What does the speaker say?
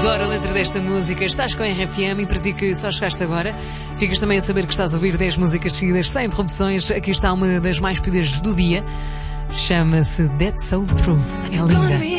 Adoro a letra desta música. Estás com a RFM e para ti que só chegaste agora, ficas também a saber que estás a ouvir 10 músicas seguidas sem interrupções. Aqui está uma das mais pedidas do dia. Chama-se That's So True. É linda.